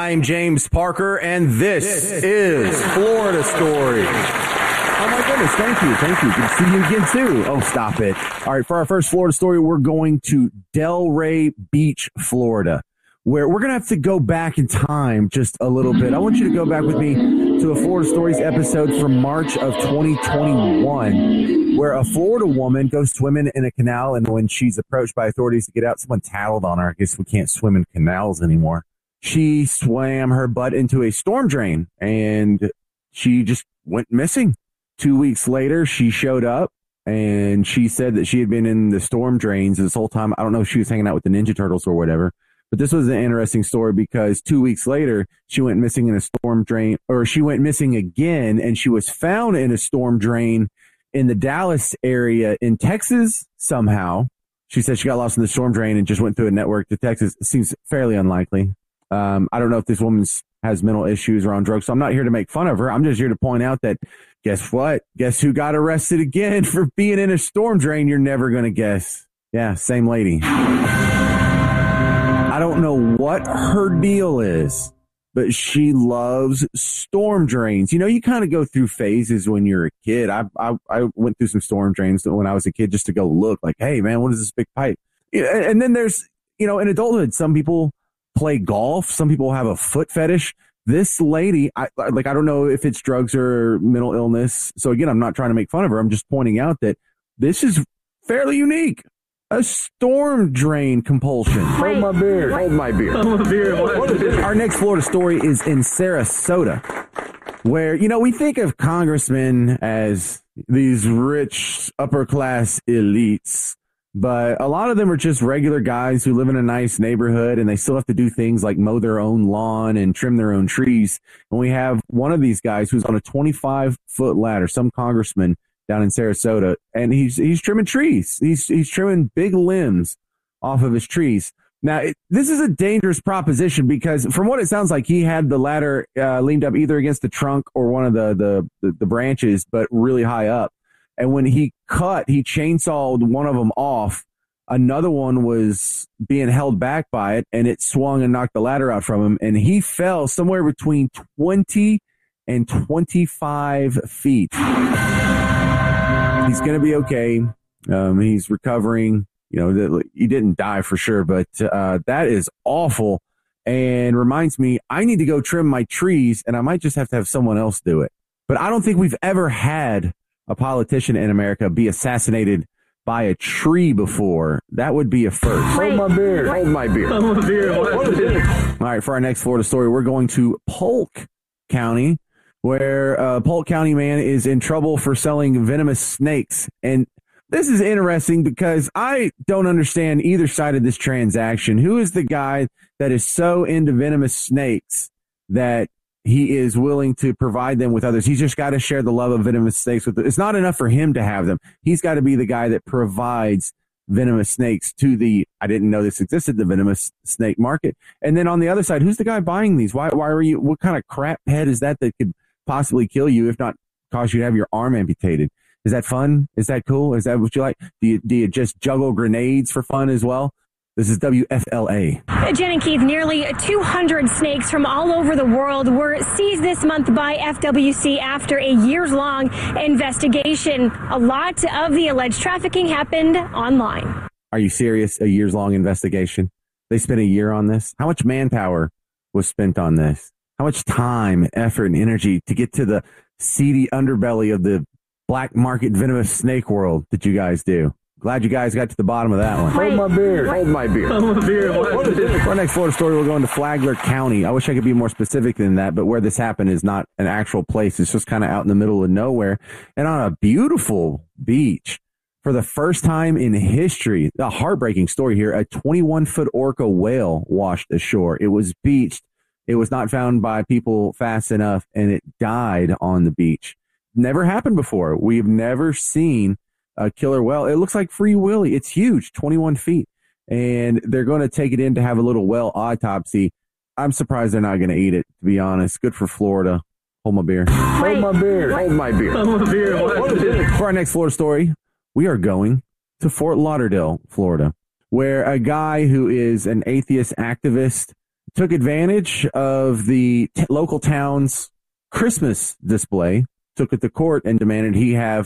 I'm James Parker, and this is Florida Story. Oh my goodness, thank you. Good to see you again, too. Oh, stop it. All right, for our first Florida story, we're going to Delray Beach, Florida, where we're going to have to go back in time just a little bit. I want you to go back with me to a Florida Stories episode from March of 2021, where a Florida woman goes swimming in a canal, and when she's approached by authorities to get out, someone tattled on her. I guess we can't swim in canals anymore. She swam her butt into a storm drain, and she just went missing. 2 weeks later, she showed up, and she said that she had been in the storm drains this whole time. I don't know if she was hanging out with the Ninja Turtles or whatever, but this was an interesting story because 2 weeks later, she went missing in a storm drain, or she went missing again, and she was found in a storm drain in the Dallas area in Texas somehow. She said she got lost in the storm drain and just went through a network to Texas. It seems fairly unlikely. I don't know if this woman has mental issues or on drugs, so I'm not here to make fun of her. I'm just here to point out that, guess what? Guess who got arrested again for being in a storm drain? You're never going to guess. Yeah, same lady. I don't know what her deal is, but she loves storm drains. You know, you kind of go through phases when you're a kid. I went through some storm drains when I was a kid just to go look like, hey, man, what is this big pipe? And then there's, in adulthood, some people play golf. Some people have a foot fetish. This lady, I don't know if it's drugs or mental illness. So again, I'm not trying to make fun of her. I'm just pointing out that this is fairly unique. A storm drain compulsion. Hold my beer. Our next Florida story is in Sarasota, where, we think of congressmen as these rich upper class elites. But a lot of them are just regular guys who live in a nice neighborhood, and they still have to do things like mow their own lawn and trim their own trees. And we have one of these guys who's on a 25-foot ladder, some congressman down in Sarasota, and he's trimming trees. He's trimming big limbs off of his trees. Now, this is a dangerous proposition because from what it sounds like, he had the ladder leaned up either against the trunk or one of the branches, but really high up. And when he chainsawed one of them off. Another one was being held back by it, and it swung and knocked the ladder out from him. And he fell somewhere between 20 and 25 feet. He's going to be okay. He's recovering. He didn't die for sure, but that is awful and reminds me I need to go trim my trees, and I might just have to have someone else do it. But I don't think we've ever had a politician in America be assassinated by a tree before. That would be a first. Hold my beer. All right, for our next Florida story, we're going to Polk County, where a Polk County man is in trouble for selling venomous snakes. And this is interesting because I don't understand either side of this transaction. Who is the guy that is so into venomous snakes that he is willing to provide them with others? He's just got to share the love of venomous snakes with them. It's not enough for him to have them. He's got to be the guy that provides venomous snakes to I didn't know this existed, the venomous snake market. And then on the other side, who's the guy buying these? Why are you, what kind of crap head is that could possibly kill you, if not cause you to have your arm amputated? Is that fun? Is that cool? Is that what you like? Do you just juggle grenades for fun as well? This is WFLA. Jen and Keith, nearly 200 snakes from all over the world were seized this month by FWC after a years-long investigation. A lot of the alleged trafficking happened online. Are you serious? A years-long investigation? They spent a year on this? How much manpower was spent on this? How much time, effort, and energy to get to the seedy underbelly of the black market venomous snake world did you guys do? Glad you guys got to the bottom of that one. Hold my beer. For our next Florida story, we're going to Flagler County. I wish I could be more specific than that, but where this happened is not an actual place. It's just kind of out in the middle of nowhere and on a beautiful beach. For the first time in history, a heartbreaking story here, a 21-foot orca whale washed ashore. It was beached. It was not found by people fast enough, and it died on the beach. Never happened before. We've never seen a killer whale. It looks like Free Willy. It's huge, 21 feet. And they're going to take it in to have a little whale autopsy. I'm surprised they're not going to eat it, to be honest. Good for Florida. Hold my beer. Hold my beer. For our next Florida story, we are going to Fort Lauderdale, Florida, where a guy who is an atheist activist took advantage of the local town's Christmas display, took it to court and demanded he have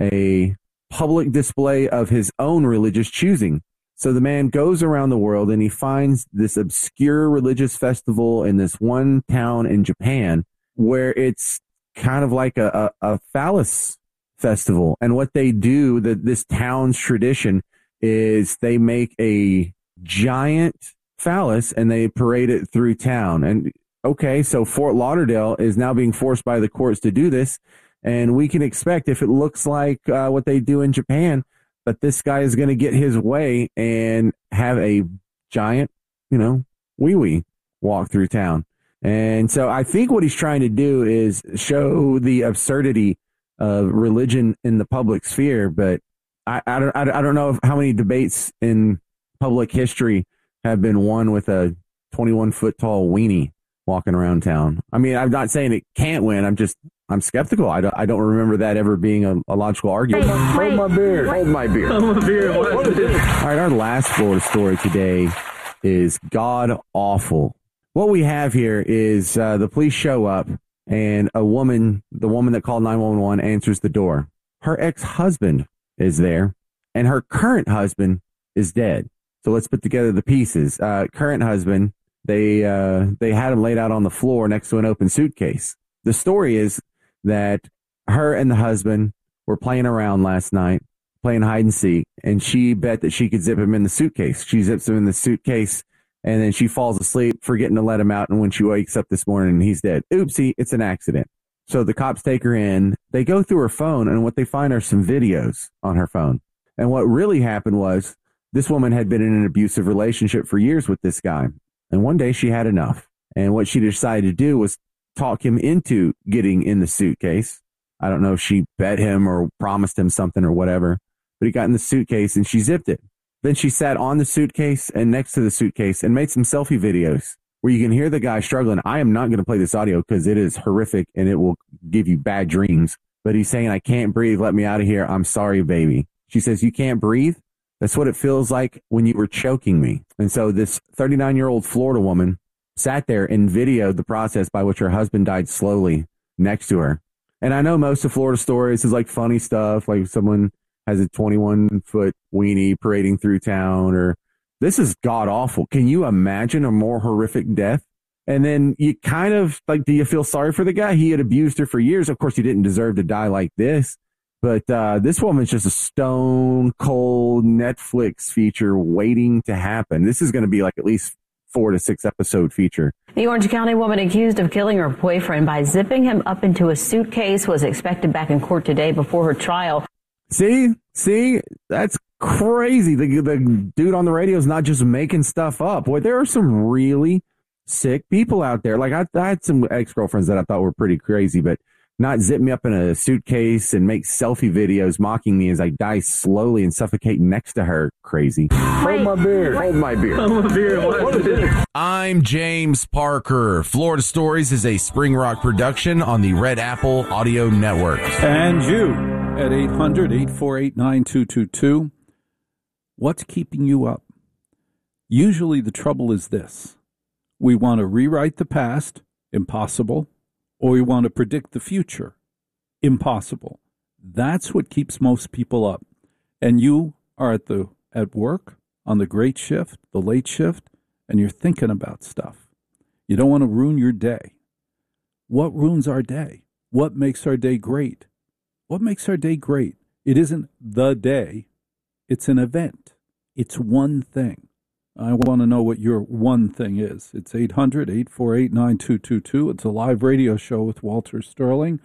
a public display of his own religious choosing. So the man goes around the world and he finds this obscure religious festival in this one town in Japan where it's kind of like a phallus festival. And what they do, this town's tradition, is they make a giant phallus and they parade it through town. And okay, so Fort Lauderdale is now being forced by the courts to do this. And we can expect, if it looks like what they do in Japan, that this guy is going to get his way and have a giant, wee-wee walk through town. And so I think what he's trying to do is show the absurdity of religion in the public sphere. But I don't know how many debates in public history have been won with a 21-foot tall weenie walking around town. I mean, I'm not saying it can't win. I'm skeptical. I don't remember that ever being a logical argument. Hold my beer. Hold my beer. All right, our last Florida story today is god awful. What we have here is the police show up and the woman that called 911 answers the door. Her ex-husband is there and her current husband is dead. So let's put together the pieces. Current husband, they had him laid out on the floor next to an open suitcase. The story is that her and the husband were playing around last night, playing hide and seek, and she bet that she could zip him in the suitcase. She zips him in the suitcase, and then she falls asleep, forgetting to let him out, and when she wakes up this morning, he's dead. Oopsie, it's an accident. So the cops take her in. They go through her phone, and what they find are some videos on her phone. And what really happened was this woman had been in an abusive relationship for years with this guy, and one day she had enough. And what she decided to do was talk him into getting in the suitcase. I don't know if she bet him or promised him something or whatever, but he got in the suitcase and she zipped it. Then she sat on the suitcase and next to the suitcase and made some selfie videos where you can hear the guy struggling. I am not going to play this audio because it is horrific and it will give you bad dreams. But he's saying, I can't breathe. Let me out of here. I'm sorry, baby. She says, you can't breathe? That's what it feels like when you were choking me. And so this 39-year-old Florida woman sat there and videoed the process by which her husband died slowly next to her. And I know most of Florida stories is like funny stuff, like someone has a 21-foot weenie parading through town, or this is god awful. Can you imagine a more horrific death? And then you kind of like, do you feel sorry for the guy? He had abused her for years. Of course, he didn't deserve to die like this. But this woman's just a stone cold Netflix feature waiting to happen. This is going to be like at least 4 to 6 episode feature. The Orange County woman accused of killing her boyfriend by zipping him up into a suitcase was expected back in court today before her trial. See, that's crazy. The dude on the radio is not just making stuff up. Boy, there are some really sick people out there. Like I had some ex-girlfriends that I thought were pretty crazy, but not zip me up in a suitcase and make selfie videos mocking me as I die slowly and suffocate next to her. Crazy. Hold my beer. Hold my beer. Hold my beer. I'm James Parker. Florida Stories is a Spring Rock production on the Red Apple Audio Network. And you at 800-848-9222. What's keeping you up? Usually the trouble is this. We want to rewrite the past. Impossible. Or we want to predict the future. Impossible. That's what keeps most people up. And you are at work on the great shift, the late shift, and you're thinking about stuff. You don't want to ruin your day. What ruins our day? What makes our day great? What makes our day great? It isn't the day. It's an event. It's one thing. I want to know what your one thing is. It's 800-848-9222. It's a live radio show with Walter Sterling.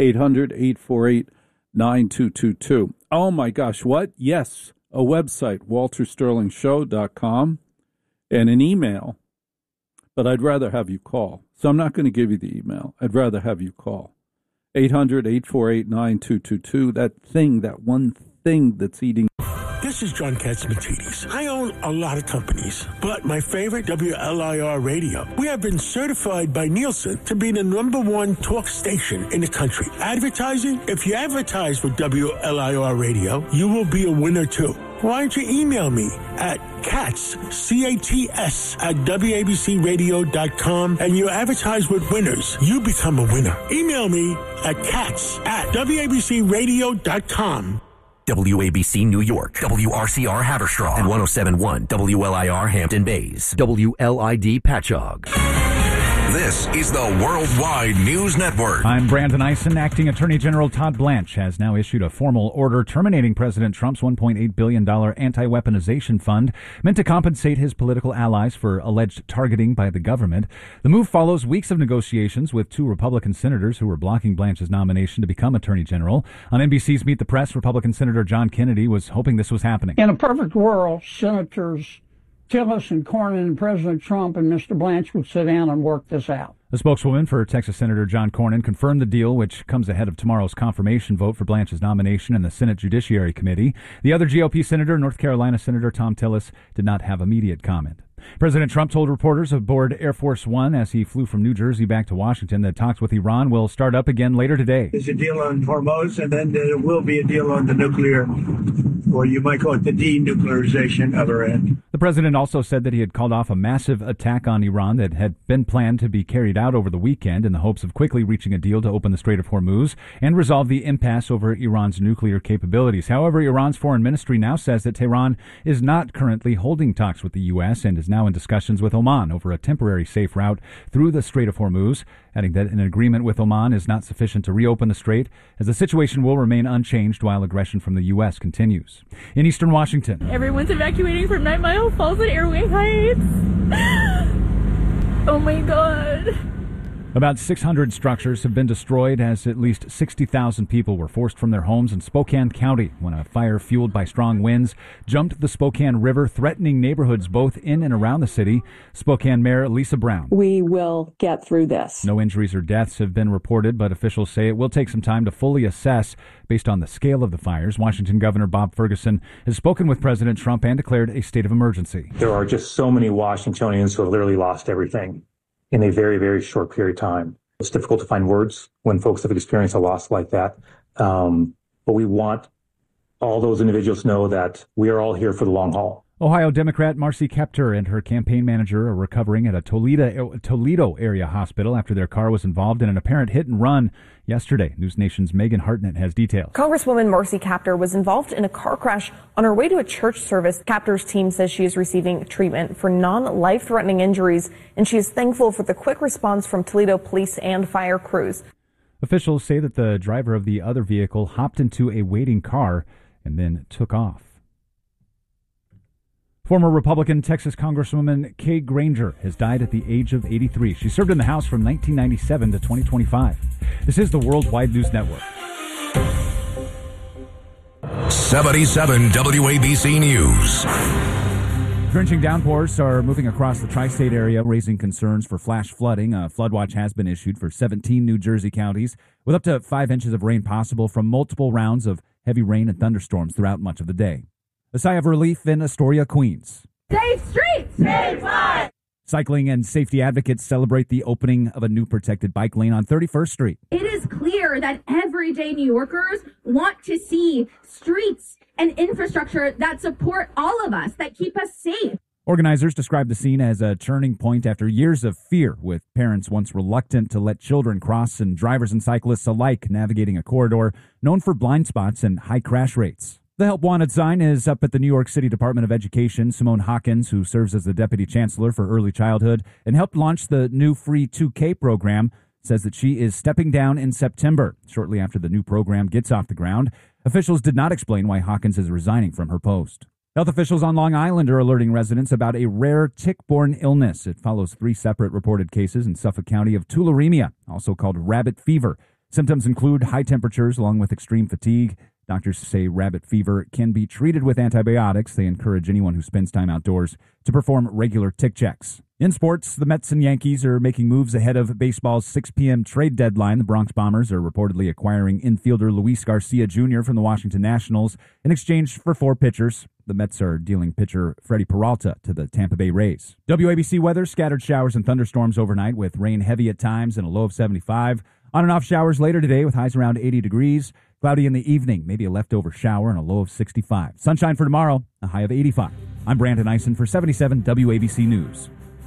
800-848-9222. Oh, my gosh. What? Yes, a website, waltersterlingshow.com, and an email. But I'd rather have you call. So I'm not going to give you the email. I'd rather have you call. 800-848-9222. That one thing that's eating. This is John Katsimatidis. I own a lot of companies, but my favorite, WLIR Radio. We have been certified by Nielsen to be the #1 talk station in the country. Advertising? If you advertise with WLIR Radio, you will be a winner too. why don't you email me at cats, C-A-T-S, at WABCRadio.com, and you advertise with winners. You become a winner. Email me at cats at WABCRadio.com. WABC New York, WRCR Haverstraw, and 107.1 WLIR Hampton Bays, WLID Patchogue. This is the Worldwide News Network. I'm Brandon Eisen. Acting Attorney General Todd Blanche has now issued a formal order terminating President Trump's $1.8 billion anti-weaponization fund meant to compensate his political allies for alleged targeting by the government. The move follows weeks of negotiations with two Republican senators who were blocking Blanche's nomination to become Attorney General. On NBC's Meet the Press, Republican Senator John Kennedy was hoping this was happening. In a perfect world, Senators Tillerson, Cornyn, and President Trump and Mr. Blanche would sit down and work this out. The spokeswoman for Texas Senator John Cornyn confirmed the deal, which comes ahead of tomorrow's confirmation vote for Blanche's nomination in the Senate Judiciary Committee. The other GOP senator, North Carolina Senator Thom Tillis, did not have immediate comment. President Trump told reporters aboard Air Force One as he flew from New Jersey back to Washington that talks with Iran will start up again later today. There's a deal on Hormuz, and then there will be a deal on the nuclear, or you might call it the denuclearization of Iran. The president also said that he had called off a massive attack on Iran that had been planned to be carried out over the weekend in the hopes of quickly reaching a deal to open the Strait of Hormuz and resolve the impasse over Iran's nuclear capabilities. However, Iran's foreign ministry now says that Tehran is not currently holding talks with the U.S. and is now in discussions with Oman over a temporary safe route through the Strait of Hormuz, adding that an agreement with Oman is not sufficient to reopen the strait, as the situation will remain unchanged while aggression from the U.S. continues. In eastern Washington, everyone's evacuating from 9 Mile Falls and Airway Heights. Oh my God. About 600 structures have been destroyed as at least 60,000 people were forced from their homes in Spokane County when a fire fueled by strong winds jumped the Spokane River, threatening neighborhoods both in and around the city. Spokane Mayor Lisa Brown. We will get through this. No injuries or deaths have been reported, but officials say it will take some time to fully assess based on the scale of the fires. Washington Governor Bob Ferguson has spoken with President Trump and declared a state of emergency. There are just so many Washingtonians who have literally lost everything in a very, very short period of time. It's difficult to find words when folks have experienced a loss like that. But we want all those individuals to know that we are all here for the long haul. Ohio Democrat Marcy Kaptur and her campaign manager are recovering at a Toledo area hospital after their car was involved in an apparent hit and run yesterday. News Nation's Megan Hartnett has details. Congresswoman Marcy Kaptur was involved in a car crash on her way to a church service. Kaptur's team says she is receiving treatment for non-life-threatening injuries, and she is thankful for the quick response from Toledo police and fire crews. Officials say that the driver of the other vehicle hopped into a waiting car and then took off. Former Republican Texas Congresswoman Kay Granger has died at the age of 83. She served in the House from 1997 to 2025. This is the Worldwide News Network. 77 WABC News. Drenching downpours are moving across the tri-state area, raising concerns for flash flooding. A flood watch has been issued for 17 New Jersey counties, with up to 5 inches of rain possible from multiple rounds of heavy rain and thunderstorms throughout much of the day. A sigh of relief in Astoria, Queens. Safe streets, safe lives. Cycling and safety advocates celebrate the opening of a new protected bike lane on 31st Street. It is clear that everyday New Yorkers want to see streets and infrastructure that support all of us, that keep us safe. Organizers describe the scene as a turning point after years of fear, with parents once reluctant to let children cross and drivers and cyclists alike navigating a corridor known for blind spots and high crash rates. The Help Wanted sign is up at the New York City Department of Education. Simone Hawkins, who serves as the Deputy Chancellor for Early Childhood and helped launch the new free 2K program, says that she is stepping down in September, shortly after the new program gets off the ground. Officials did not explain why Hawkins is resigning from her post. Health officials on Long Island are alerting residents about a rare tick-borne illness. It follows 3 separate reported cases in Suffolk County of tularemia, also called rabbit fever. Symptoms include high temperatures along with extreme fatigue. Doctors say rabbit fever can be treated with antibiotics. They encourage anyone who spends time outdoors to perform regular tick checks. In sports, the Mets and Yankees are making moves ahead of baseball's 6 p.m. trade deadline. The Bronx Bombers are reportedly acquiring infielder Luis Garcia Jr. from the Washington Nationals in exchange for 4 pitchers. The Mets are dealing pitcher Freddie Peralta to the Tampa Bay Rays. WABC weather, scattered showers and thunderstorms overnight with rain heavy at times and a low of 75. On and off showers later today with highs around 80 degrees. Cloudy in the evening, maybe a leftover shower and a low of 65. Sunshine for tomorrow, a high of 85. I'm Brandon Eisen for 77 WABC News.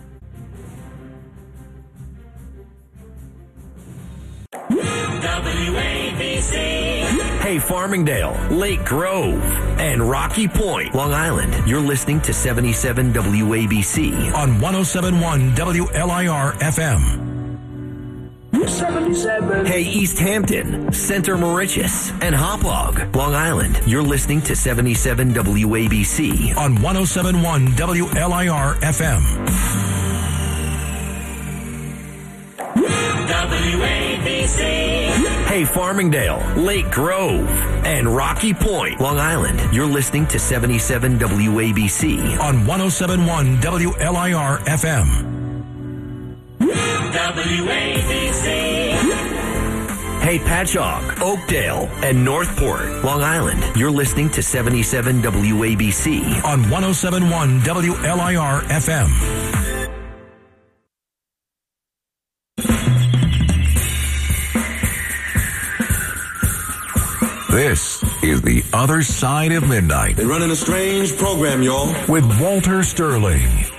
WABC. Hey, Farmingdale, Lake Grove, and Rocky Point, Long Island. You're listening to 77 WABC on 107.1 WLIR FM. 77. Hey, East Hampton, Center Mauritius, and Hauppauge, Long Island. You're listening to 77 WABC on 107.1 WLIR FM. WABC. Hey, Farmingdale, Lake Grove, and Rocky Point, Long Island. You're listening to 77 WABC on 107.1 WLIR FM. WABC. Hey, Patchogue, Oakdale, and Northport, Long Island. You're listening to 77 WABC on 107.1 WLIR FM. This is The Other Side of Midnight. They're running a strange program, y'all. With Walter Sterling.